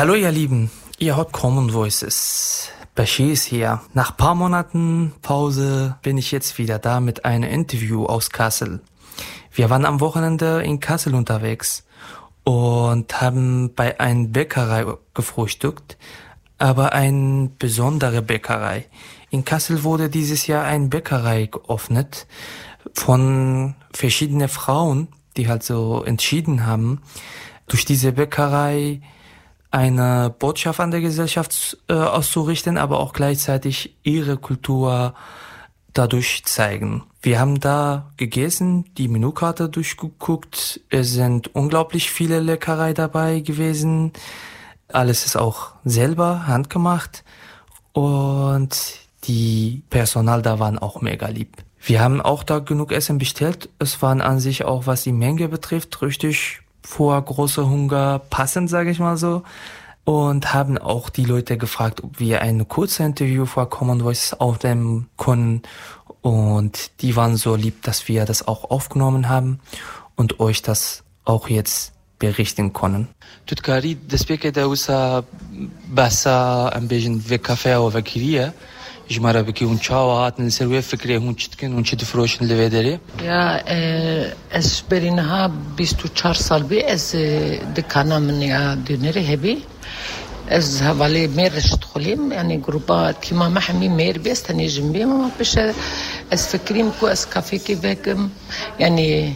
Hallo ihr Lieben, ihr hört Common Voices. Bashir ist hier. Nach paar Monaten Pause bin ich jetzt wieder da mit einem Interview aus Kassel. Wir waren am Wochenende in Kassel unterwegs und haben bei einer Bäckerei gefrühstückt, aber eine besondere Bäckerei. In Kassel wurde dieses Jahr eine Bäckerei geöffnet von verschiedenen Frauen, die halt so entschieden haben, durch diese Bäckerei eine Botschaft an der Gesellschaft auszurichten, aber auch gleichzeitig ihre Kultur dadurch zeigen. Wir haben da gegessen, die Menükarte durchgeguckt, es sind unglaublich viele Leckereien dabei gewesen, alles ist auch selber handgemacht und die Personal da waren auch mega lieb. Wir haben auch da genug Essen bestellt, es waren an sich auch, was die Menge betrifft, richtig vor großer Hunger passend, sage ich mal so, und haben auch die Leute gefragt, ob wir ein kurzes Interview vor Common Voices aufnehmen können, und die waren so lieb, dass wir das auch aufgenommen haben und euch das auch jetzt berichten können. Tutkari despeke da usa basa ambejen ve kafe o vakiria جمارة بكي ونشاوات نسوي فكرة هون شتكن هون شد فروش لفيدري. يا اس برينها 24 سال بي اس دكانا من يا دينري هبي از حوالي ميرش تدخليم يعني جروبات كيما ما حمي مير بس تاني جنبي ما بش اس فكريم كو اس كافي كي فيكم يعني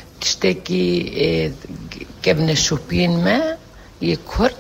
تشتكي جبنا شوبين ما يكرت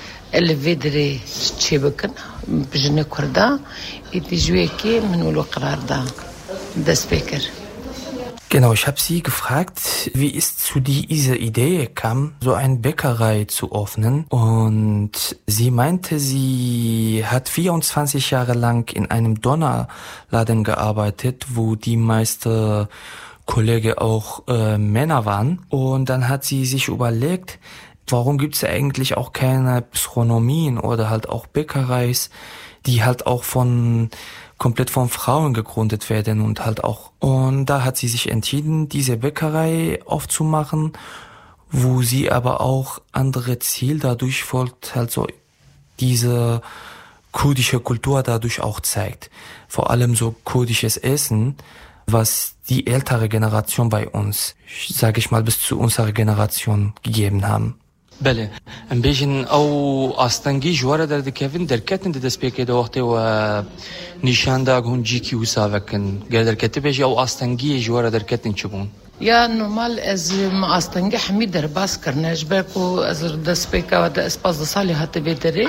الفيدري تشيبكن بجنة كردا يتجويكي من ولو قرار دا سبيكر. Genau, ich habe sie gefragt, wie es zu dieser Idee kam, so eine Bäckerei zu öffnen. Und sie meinte, sie hat 24 Jahre lang in einem Dönerladen gearbeitet, wo die meisten Kollegen auch Männer waren. Und dann hat sie sich überlegt, warum gibt's eigentlich auch keine Gastronomien oder halt auch Bäckereis, die halt auch komplett von Frauen gegründet werden und halt auch. Und da hat sie sich entschieden, diese Bäckerei aufzumachen, wo sie aber auch andere Ziel dadurch folgt, halt so diese kurdische Kultur dadurch auch zeigt. Vor allem so kurdisches Essen, was die ältere Generation bei uns, sage ich mal, bis zu unserer Generation gegeben haben. بله امبیشن او آستانگی جواره در دکیفن در کتن در دسپیک دو وقتی و نشان داغ هون جیکی وسافکن قدر کتبش او آستانگی جواره در کتن چبون يا نورمال از ما استنجي حميد درباس كرناج باكو از دسبيكا ودا اسباز صالي هاتي بيدري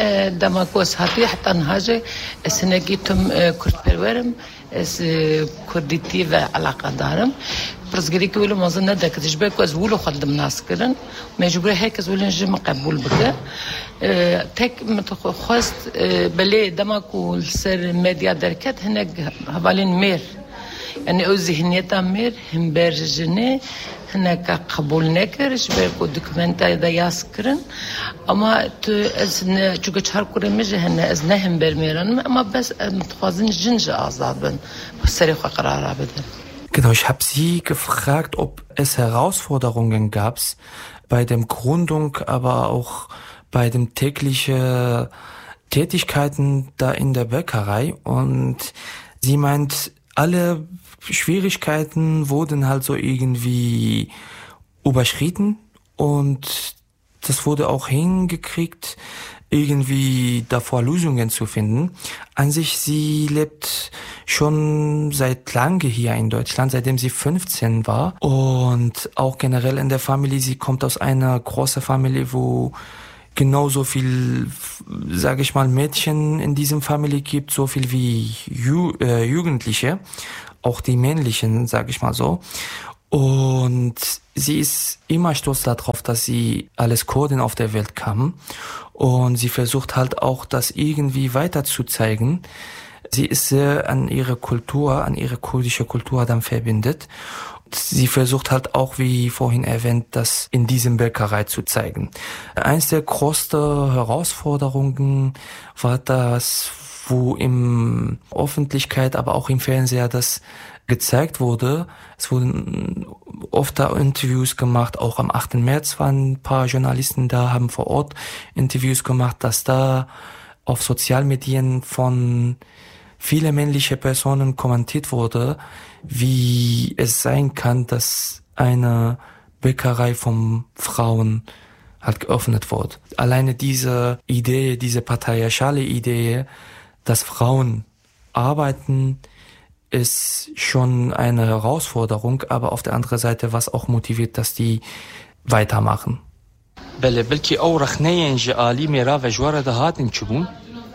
دماكوس هاتي حتى نهاجي اسنجيتم كرت بيرورم اس كرديتي علاقه دارم برزغري كيلو مازن دا كتجباكو از ولو خدم ناس كرن مجبور هيك از ولن جم قبول بك تك متخصص بلي دماكو سر ميديا دركت هناك حوالين مير يعني ذهنيتها مير هم برجنه هناك قبول نكرش بيكو دوكمنتا دا ياسكرن اما ازن چوكا چهار كوري مجه هن ازنهم برميرن اما بس متخوازن جنج آزادن بسريخ قرار بدن. Genau, ich habe sie gefragt, ob es Herausforderungen gab bei der Gründung, aber auch bei den täglichen Tätigkeiten da in der Bäckerei, und sie meint, alle Schwierigkeiten wurden halt so irgendwie überschritten und das wurde auch hingekriegt, irgendwie davor Lösungen zu finden. An sich, sie lebt schon seit lange hier in Deutschland, seitdem sie 15 war, und auch generell in der Familie, sie kommt aus einer großen Familie, wo genauso viel, sage ich mal, Mädchen in diesem Familie gibt, so viel wie Jugendliche, auch die männlichen, sage ich mal so. Und sie ist immer stolz darauf, dass sie als Kurdin auf der Welt kam, und sie versucht halt auch, das irgendwie weiter zu zeigen. Sie ist sehr an ihre Kultur, an ihre kurdische Kultur dann verbindet. Sie versucht halt auch, wie vorhin erwähnt, das in diesem Bäckerei zu zeigen. Eins der größten Herausforderungen war das, wo im Öffentlichkeit, aber auch im Fernseher, das gezeigt wurde. Es wurden oft da Interviews gemacht, auch am 8. März waren ein paar Journalisten da, haben vor Ort Interviews gemacht, dass da auf Sozialmedien von viele männliche Personen kommentiert wurde, wie es sein kann, dass eine Bäckerei von Frauen halt geöffnet wird. Alleine diese Idee, diese patriarchale Idee, dass Frauen arbeiten, ist schon eine Herausforderung, aber auf der anderen Seite, was auch motiviert, dass die weitermachen. بلكي أو رخنيا جالي ميرا جوارة دهات نشبون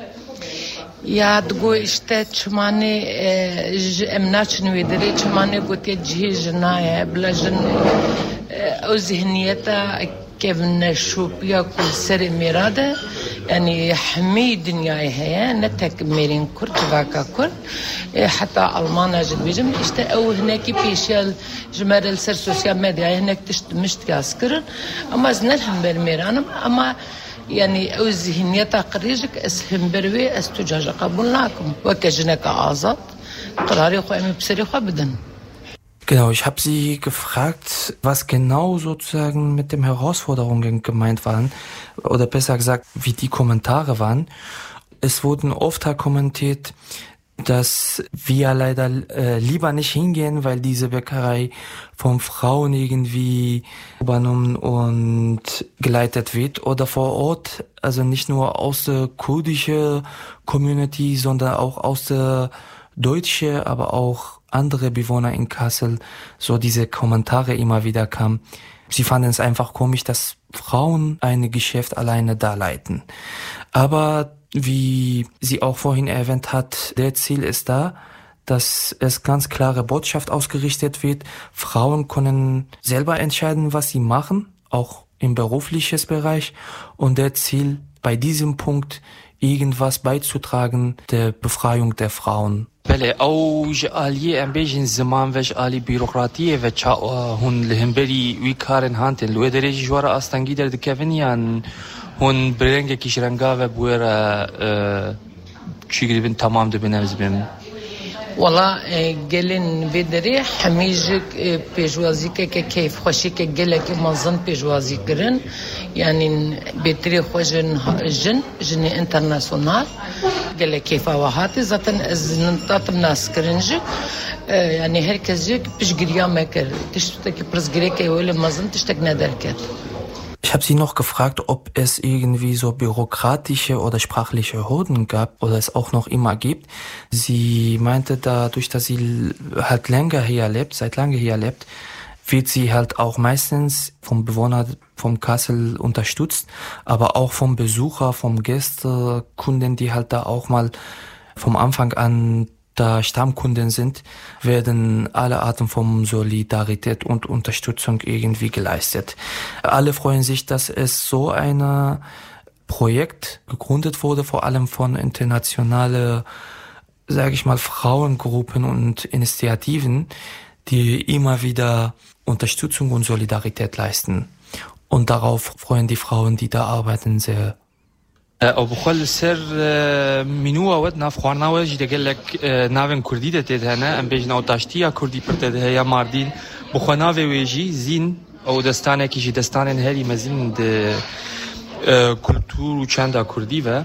يا دقو اشتات شماني امناش نويدري شماني قلت يجهي جناية بلا جن او ذهنيتا كيف نشوبيا كل سر ميراده يعني حمي دنياي هي نتك ميرين كرد باكا كرد حتى ألمانيا جدبيجم اشتا او هناك بيشال جمال السر سوسيال ميديا هناك تشتمشت كاسكرن اما زنالهم بالميرانم اما يعني او ذهنيتا قريجك اسهم بروي استجاج قبول لكم وكجنك آزاد قراري خو امي بسري خو بدن. Genau, ich habe sie gefragt, was genau sozusagen mit den Herausforderungen gemeint waren, oder besser gesagt, wie die Kommentare waren. Es wurden oft kommentiert, dass wir leider lieber nicht hingehen, weil diese Bäckerei von Frauen irgendwie übernommen und geleitet wird oder vor Ort, also nicht nur aus der kurdischen Community, sondern auch aus der deutschen, aber auch andere Bewohner in Kassel, so diese Kommentare immer wieder kamen. Sie fanden es einfach komisch, dass Frauen ein Geschäft alleine da leiten. Aber wie sie auch vorhin erwähnt hat, der Ziel ist da, dass es ganz klare Botschaft ausgerichtet wird. Frauen können selber entscheiden, was sie machen, auch im beruflichen Bereich. Und der Ziel bei diesem Punkt irgendwas beizutragen der Befreiung der Frauen. بله او جاليه ام بيجن زمان وش الي بيروقراطيه و چا هون لهمبري وی کارن هانتن لو درجه جوار استنگی در دکوینیان هون برنگ کیشرنگا و بوره چی گریبن تمام ده بنمز بیم والله قلن بدري حميجك بيجوازيك كيف خوشيك قلك منظم بيجوازي كرن يعني بيتري خوجن جن انترناسيونال قلك كيف وهاتي زاتن زنطات الناس كرنجك يعني هركز جك بيجريا ماكر تشتكي برزغريك ولا منظم تشتك ندركت. Ich habe sie noch gefragt, ob es irgendwie so bürokratische oder sprachliche Hürden gab oder es auch noch immer gibt. Sie meinte, dadurch, dass sie halt seit lange hier lebt, wird sie halt auch meistens vom Bewohner vom Kassel unterstützt, aber auch vom Besucher, vom Gäste, Kunden, die halt da auch mal vom Anfang an da Stammkunden sind, werden alle Arten von Solidarität und Unterstützung irgendwie geleistet. Alle freuen sich, dass es so ein Projekt gegründet wurde, vor allem von internationalen, sage ich mal, Frauengruppen und Initiativen, die immer wieder Unterstützung und Solidarität leisten. Und darauf freuen die Frauen, die da arbeiten, sehr. او بخل سر منوه ودنا فخوارنا وجي تقول لك نافن كردي ده هنا ام بيجنا وتاشتيا كردي برت ده يا ماردين بخنا في ويجي زين او دستانه كي دستانه هلي مزين د كولتور وچندا كردي و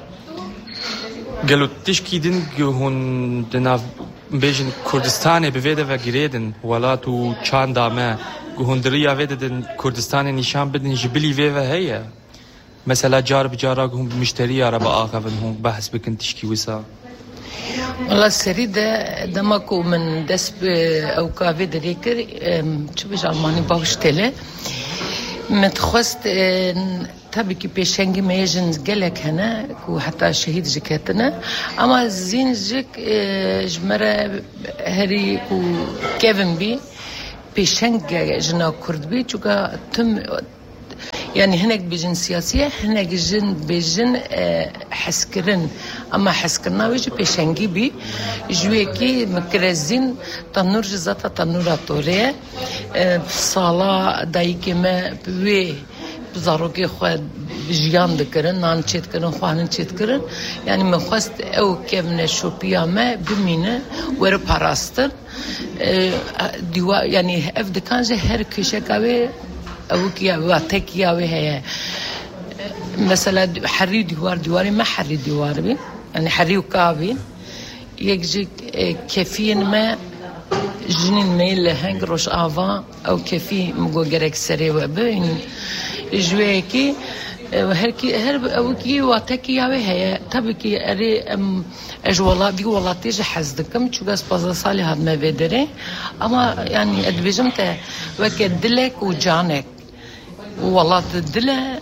قالوا تشكي دين هون دنا بيجن كردستان بيده و گريدن ولاتو چاندا ما هوندريا ويدن كردستان نشان بدن جبلي و هي مثلا جار بجارا هم مشتري عربة آخرين هم بحث بكن تشكي وسا والله السريدة دمكو من دسب أو كافي دريكر شو بيج ألماني باوشتله متخست تبي كي بيشنجي ميجن جلك هنا وحتى شهيد جكتنا أما زين جك جمرة هري وكيفن بي بيشنجي جنا كرد بي شوكا تم يعني هناك بيجن سياسية هناك جن بيجن حسكرن أما حسكرنا ويجي بيشنجي بي جويكي مكرزين تنور جزاتا تنورا طورية صالة دايكي ما بوي بزاروكي خواد جيان دكرن نان تشيت كرن خوانن تشيت كرن يعني مخواست أو كيفنا شوبيا ما بمينة ورا باراستر ديوا يعني أفد كان جه هر كشكاوي أو كيا واتكيا وهي مثلا حري دواري ما حري دوار بي يعني حري وكابي يجي كفين ما جنين ميل هنجروش آفا أو كفي مجو جرك سري وبين جويكي هركي واتكي هي تبكي أري أجوالا دي والله تيجي حزدكم شو قاس بازا صالي هاد ما بدري أما يعني أدبجمت وكدلك وجانك والله تدله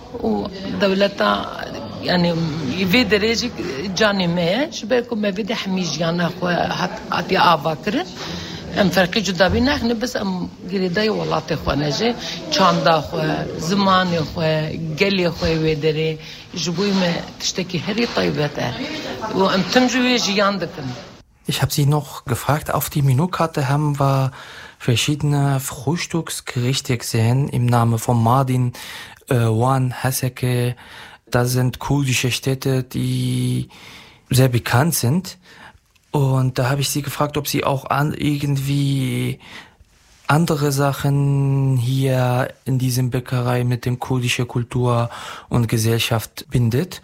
ودولتا يعني يفيدر يجي جاني ما شبكم ما بدي حميج يعني أخوة حتى أفكر ام فرقی جدا بی نه بس ام گریدای ولات خوانجه چاندا خو زمان خو گلی خو ودری جبوی ما تشتكي هري طيبته وام تمجوي جياندكم. Ich habe Sie noch gefragt, auf die Menükarte haben wir verschiedene Frühstücksgerichte gesehen im Namen von Mardin, Van, Haseke. Das sind kurdische Städte, die sehr bekannt sind. Und da habe ich Sie gefragt, ob Sie auch irgendwie andere Sachen hier in diesem Bäckerei mit dem kurdischen Kultur und Gesellschaft bindet.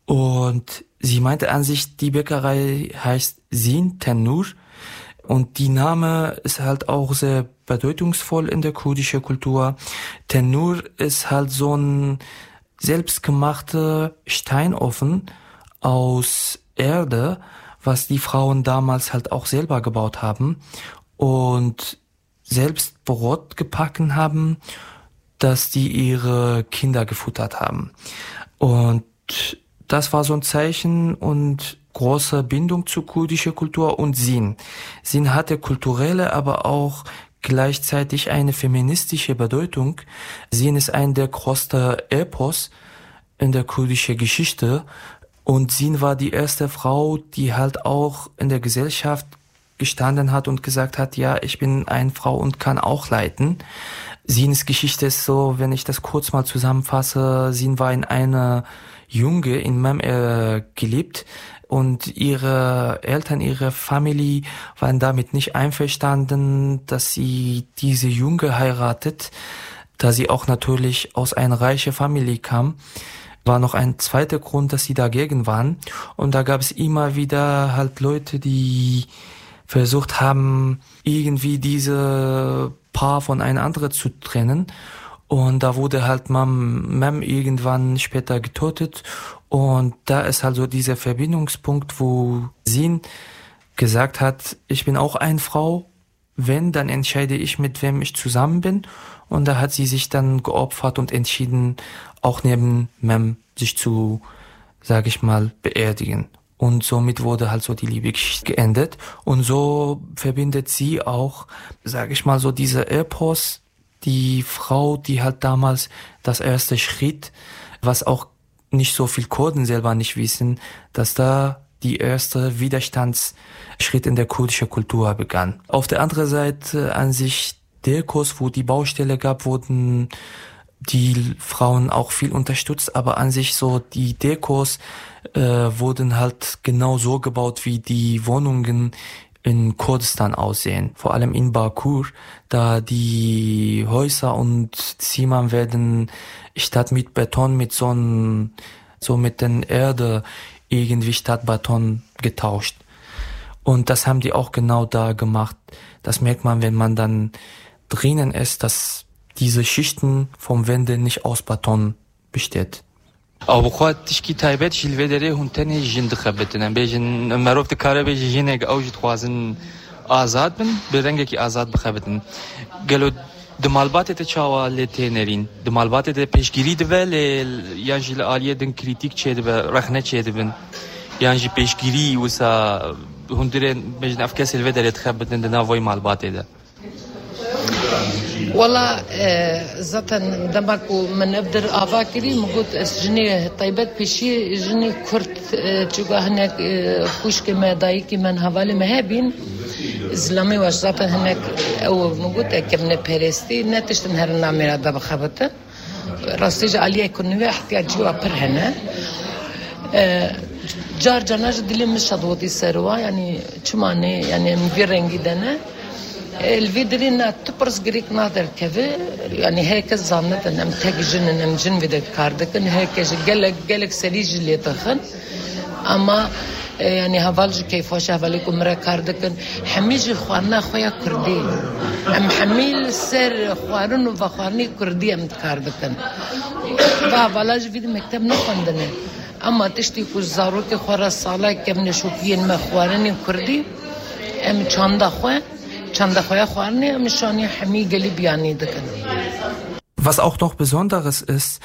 Und sie meinte an sich, die Bäckerei heißt Zin Tannur. Und die Name ist halt auch sehr bedeutungsvoll in der kurdischen Kultur. Tannur ist halt so ein selbstgemachter Steinofen aus Erde, was die Frauen damals halt auch selber gebaut haben und selbst Brot gebacken haben, dass die ihre Kinder gefuttert haben. Und das war so ein Zeichen und große Bindung zur kurdischen Kultur und Zin. Zin hatte kulturelle, aber auch gleichzeitig eine feministische Bedeutung. Zin ist ein der größten Epos in der kurdischen Geschichte. Und Zin war die erste Frau, die halt auch in der Gesellschaft gestanden hat und gesagt hat, ja, ich bin eine Frau und kann auch leiten. Zins Geschichte ist so, wenn ich das kurz mal zusammenfasse, Zin war in einer Junge in Mem gelebt und ihre Eltern, ihre Familie waren damit nicht einverstanden, dass sie diese Junge heiratet, da sie auch natürlich aus einer reichen Familie kam. War noch ein zweiter Grund, dass sie dagegen waren. Und da gab es immer wieder halt Leute, die versucht haben, irgendwie diese Paar von einem anderen zu trennen. Und da wurde halt Mem irgendwann später getötet. Und da ist halt so dieser Verbindungspunkt, wo Zin gesagt hat, ich bin auch eine Frau. Wenn, dann entscheide ich, mit wem ich zusammen bin. Und da hat sie sich dann geopfert und entschieden, auch neben Mem sich zu, sage ich mal, beerdigen. Und somit wurde halt so die Liebesgeschichte geendet. Und so verbindet sie auch, sage ich mal, so diese Epos, die Frau, die halt damals das erste Schritt, was auch nicht so viel Kurden selber nicht wissen, dass da die erste Widerstandsschritt in der kurdischen Kultur begann. Auf der anderen Seite an sich Dekos, wo die Baustelle gab, wurden die Frauen auch viel unterstützt, aber an sich so die Dekos wurden halt genau so gebaut, wie die Wohnungen in Kurdistan aussehen. Vor allem in Bakur, da die Häuser und Zimmern werden statt mit Beton mit mit den Erde irgendwie statt Beton getauscht. Und das haben die auch genau da gemacht. Das merkt man, wenn man dann drinnen ist, dass diese Schichten vom Wände nicht aus Beton besteht. او بخواد تشكي تايبات شي الفيدري هون تاني جند خبتنا بيجن معروف تكاره بيجي جينك اوج توازن آزاد بن برنگك آزاد بخبتن قالوا دمالبات تشاوا لتينرين دمالبات ته پیشگیری ده یان جل عالیه دن کریتیک چه ده رخنه چه ده بن یان جی پیشگیری وسا هندرين بيجن افكاس الفيدري تخبتن دنا وي مالبات ده والله زاتن دمكو من ابدر افاكري مقول جني طيبات بشي جني كرت تشوغا هناك خوشك ما دايكي من حوالي مهابين اسلامي واش زاتن هناك او مقول كمن بيرستي نتشتن هرنا ميرا دبا خبطه راستي عليه يكون واحد يجوا بر هنا جار جناج دلي مش هدوتي سروا يعني چمانه يعني مفيرنگي دنا الفيدرين تبرز غريك نادر كذا يعني هيك الظنة أن تجن فيدر كاردكن هيك جالك سريج اللي تخن أما يعني هفالج كيف واش هفاليكم مرا كاردكن حميجي خوانا خويا كردي أم حميل سر خوارن وفخوارني كردي أم كاردكن فهفالاج فيد مكتب نخوندنا أما تشتي كوش زاروك خوارا الصالة كم نشوفين ما خوارني كردي أم چاندا خواه خوارني أم شاني حمي قلب يعني دكن. Was auch noch Besonderes ist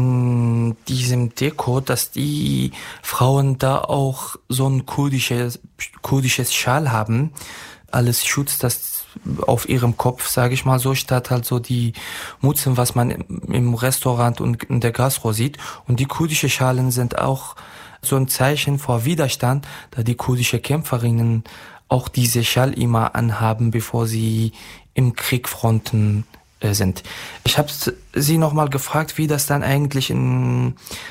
in diesem Deko, dass die Frauen da auch so ein kurdisches Schal haben. Alles schützt das auf ihrem Kopf, sage ich mal so, statt halt so die Mutzen, was man im Restaurant und in der Gastro sieht. Und die kurdische Schalen sind auch so ein Zeichen vor Widerstand, da die kurdische Kämpferinnen auch diese Schal immer anhaben, bevor sie im Kriegfronten sind. Ich habe sie nochmal gefragt, wie das dann eigentlich in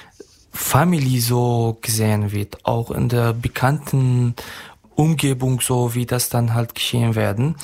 Family so gesehen wird, auch in der bekannten Umgebung so, wie das dann halt geschehen werden.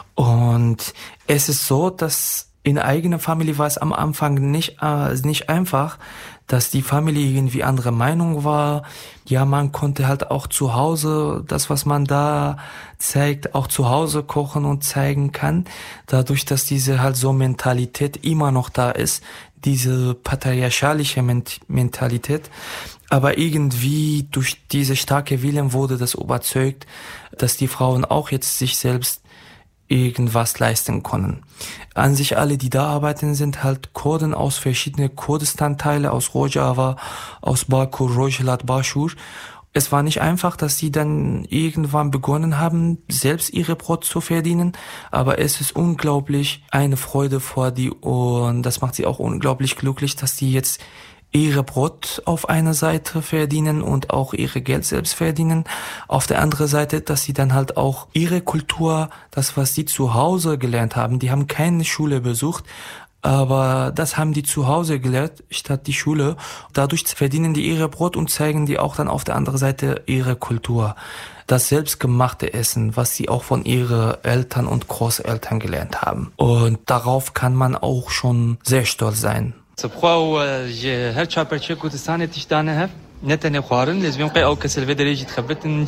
Und es ist so, dass in eigener Familie war es am Anfang nicht einfach, dass die Familie irgendwie andere Meinung war. Ja, man konnte halt auch zu Hause das, was man da zeigt, auch zu Hause kochen und zeigen kann. Dadurch, dass diese halt so Mentalität immer noch da ist, diese patriarchalische Mentalität. Aber irgendwie durch diese starke Willen wurde das überzeugt, dass die Frauen auch jetzt sich selbst irgendwas leisten können. An sich alle, die da arbeiten, sind halt Kurden aus verschiedenen Kurdistan-Teile, aus Rojava, aus Baku, Rojhelat, Bashur. Es war nicht einfach, dass sie dann irgendwann begonnen haben, selbst ihre Brot zu verdienen, aber es ist unglaublich eine Freude vor die und das macht sie auch unglaublich glücklich, dass die jetzt ihre Brot auf einer Seite verdienen und auch ihre Geld selbst verdienen. Auf der anderen Seite, dass sie dann halt auch ihre Kultur, das, was sie zu Hause gelernt haben, die haben keine Schule besucht, aber das haben die zu Hause gelernt, statt die Schule. Dadurch verdienen die ihre Brot und zeigen die auch dann auf der anderen Seite ihre Kultur. Das selbstgemachte Essen, was sie auch von ihren Eltern und Großeltern gelernt haben. Und darauf kann man auch schon sehr stolz sein. سبخوا هر چاپرچه کوردستان تشدانه هف نتنه خوارن لزبيون قي او كسل فيدري جي تخبتن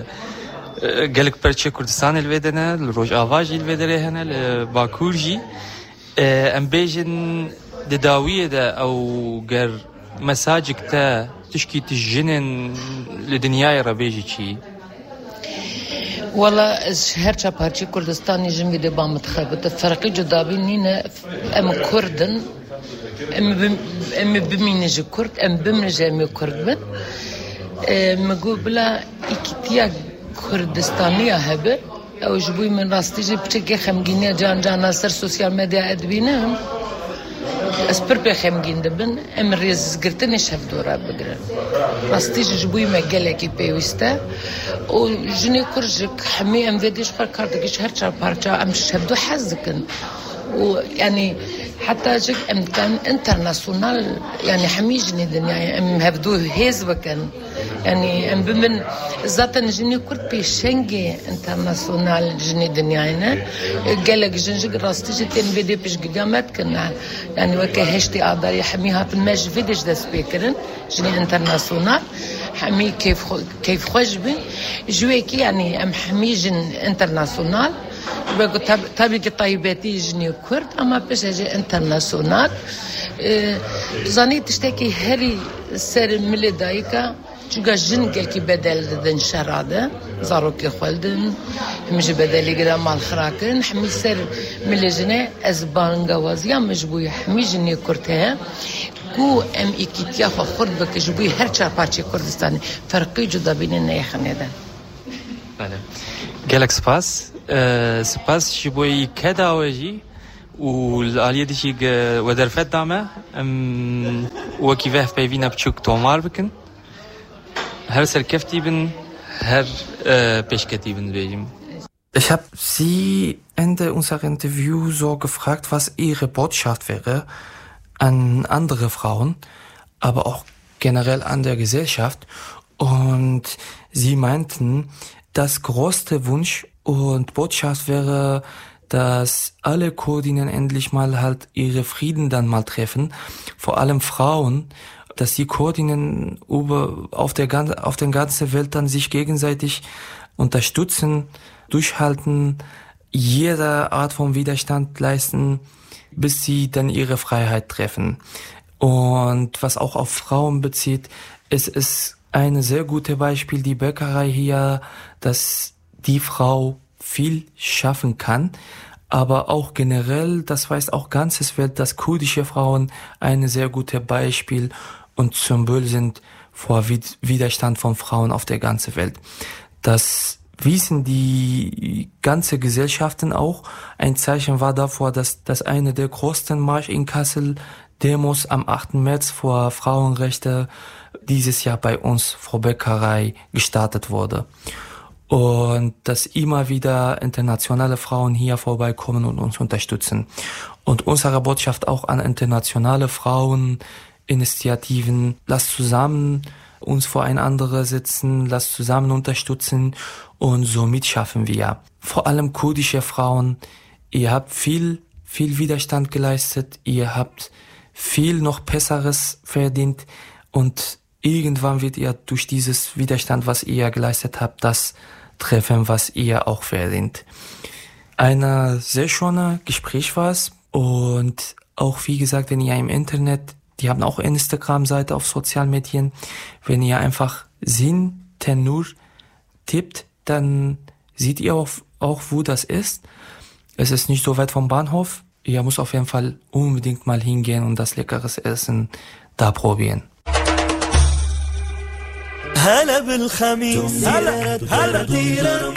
قالك برچه کوردستان الفيدنا الروج آواجي الفيدري هنا الباكور جي ام بيجن دداوية دا او قر مساجك تا تشكي تجنن لدنياي ربيجي چي والله هر چاپرچه کوردستانی جنبی ده با متخبت فرقی جدابی نینه ام کردن ام بمینج کرد ام بمنج ام کرد بد مگو بلا اکتیا کردستانی هبه او جبوی من راستیجی بچه خمگینی جان سر سوسیال مدیا ادبینه اسپر به خمگین دبن ام ریز گرتنش هف دورا بگرن راستیجی جبوی مگله کی پیوسته او جنی کرجک حمی ام ویدیش پر کاردگیش هر چار پارچا ام شبدو حزکن ويعني حتى جك كان انترناسيونال يعني حميجني دنيا ام هبدو هيزبكن يعني ام بمن ذات جني كرت بيشنجي انترناسيونال جني دنيانا قالك جنجك راستي جتين فيديو بيش جامات كنا يعني وكا هشتي اقدر يحميها في الماج فيديش دا سبيكرن جني انترناسيونال حمي كيف خجبن جويكي يعني ام حميجن انترناسيونال بقول تابي طيباتي جني كرد اما بس اجي انترناسيونال زاني تشتكي هري سر ملي دايكا چونکه جن گلکی بدل دادن شراده زاروکی خالدن همیشه بدلی گرام مال خراکن همی سر ملجنه از بانگوازیا مجبوی همی جنی کرده کو ام ایکیتیا خورد بک جبوی هر چهار پارچه کردستانی فرقی جدا بین نیخنه دن. بله. گلک سپاس جبوی کدا وجی والآلية دي ودرفت دامه وكيفاه بيفينا بتشوك تومار بكن هر سركفتي بن هر بيشكتي بن بيجم. Ich habe Sie Ende unserer Interview so gefragt, was Ihre Botschaft wäre an andere Frauen, aber auch generell an der Gesellschaft. Und Sie meinten, das größte Wunsch und Botschaft wäre, dass alle Kurdinnen endlich mal halt ihre Frieden dann mal treffen, vor allem Frauen, dass die Kurdinnen auf der ganzen Welt dann sich gegenseitig unterstützen, durchhalten, jede Art von Widerstand leisten, bis sie dann ihre Freiheit treffen. Und was auch auf Frauen bezieht, es ist ein sehr gutes Beispiel, die Bäckerei hier, dass die Frau viel schaffen kann, aber auch generell, das weiß auch ganzes Welt, dass kurdische Frauen ein sehr gutes Beispiel und Symbol sind vor Widerstand von Frauen auf der ganzen Welt. Das wissen die ganze Gesellschaften auch. Ein Zeichen war davor, dass eine der größten Marsch in Kassel Demos am 8. März vor Frauenrechte dieses Jahr bei uns vor Bäckerei gestartet wurde. Und dass immer wieder internationale Frauen hier vorbeikommen und uns unterstützen. Und unsere Botschaft auch an internationale Fraueninitiativen, lasst zusammen uns voreinander sitzen, lasst zusammen unterstützen und somit schaffen wir. Vor allem kurdische Frauen, ihr habt viel Widerstand geleistet, ihr habt viel noch Besseres verdient und irgendwann wird ihr durch dieses Widerstand, was ihr geleistet habt, das treffen, was ihr auch verdient. Ein sehr schönes Gespräch war es und auch wie gesagt, wenn ihr im Internet, die haben auch Instagram-Seite auf Sozialmedien, wenn ihr einfach Sin Tenur tippt, dann seht ihr auch wo das ist. Es ist nicht so weit vom Bahnhof. Ihr müsst auf jeden Fall unbedingt mal hingehen und das leckeres Essen da probieren. هلا بالخميس هلا بالخميس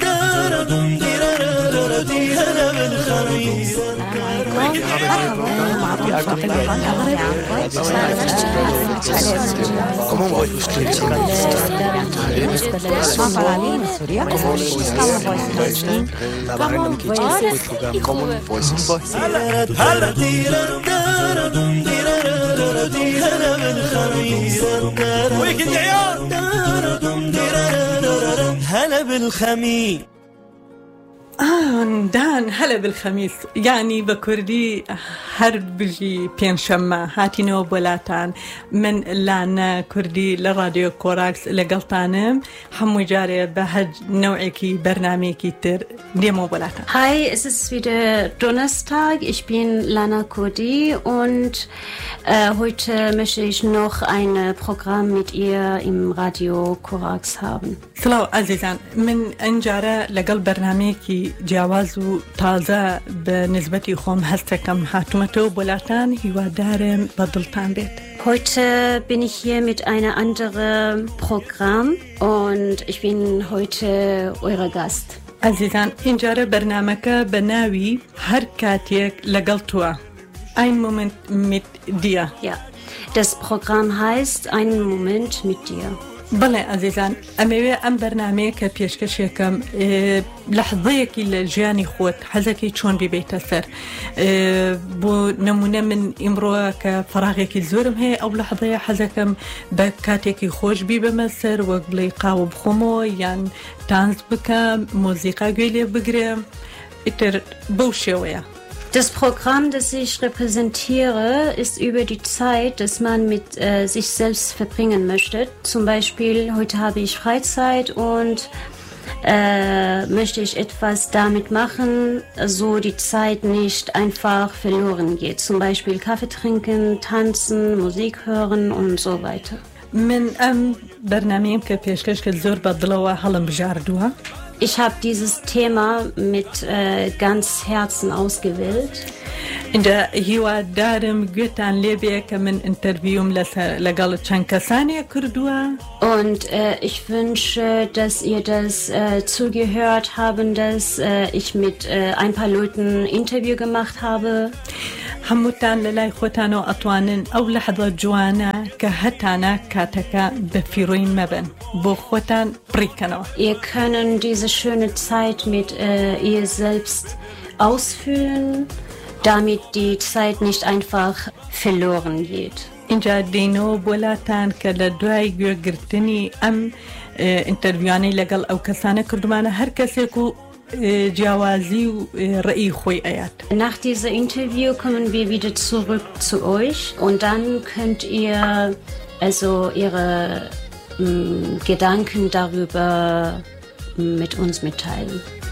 هلا بالخميس دان هلا بالخميس يعني بكردي هرب بجي بين شما هاتينو بولاتان من لانا كردي لراديو كوراكس لقلطانم حمو جاري بهج نوعكي برنامجي تر ديمو بولاتان. Hi, es ist wieder Donnerstag. Ich bin Lana Kurdi und heute möchte ich noch ein Programm mit ihr im Radio Korax haben. سلام عزيزان من انجاره لقل برنامجي جوازو تازه بنسبتي خوم هستكم حاتمتو بولاتان هوادارم بدلتان بيت. Heute bin ich hier mit einem anderen Programm und ich bin heute eure Gast. عزيزان انجاره برنامجك بناوي هر كاتيك لقلتوا ein Moment mit dir. Ja, das Programm heißt Einen Moment mit dir. بله عزیزان امیوه ام برنامه که پیشکش یکم لحظه کی لجانی خود حزکی چون بیت سر بو نمونه من امروز که فراغی کی زورم هی او لحظه حزکم بکاتی کی خوش بی بمسر و قبلی قاو بخمو یان تانز بکم موسیقی گویلی بگرم اتر بوشویا. Das Programm, das ich repräsentiere, ist über die Zeit, dass man mit sich selbst verbringen möchte. Zum Beispiel, heute habe ich Freizeit und möchte ich etwas damit machen, so die Zeit nicht einfach verloren geht. Zum Beispiel Kaffee trinken, tanzen, Musik hören und so weiter. Ich habe dieses Thema mit ganz Herzen ausgewählt. In der Hiwa Darim Gütan Lebeke min Interviewum legal Chankasania Kurdua. Und ich wünsche, dass ihr das zugehört haben, dass ich mit ein paar Leuten Interview gemacht habe. حموتان للاي خوتانو أطوانن أو لحظة جوانا كهتانا كاتكا بفيروين مبن بو خوتان بريكانو. Ihr könnt diese schöne Zeit mit ihr selbst ausfüllen, damit die Zeit nicht einfach verloren geht. اینجا دینو بولاتان که لدوای گوگرتنی ام انترویانی لگل او کسانه کردمانه هر کسی کو جیاوازی و ڕێی خۆی ئەیات. Nach diesem Interview kommen wir wieder zurück zu euch und dann könnt ihr also ihre Gedanken darüber mit uns mitteilen.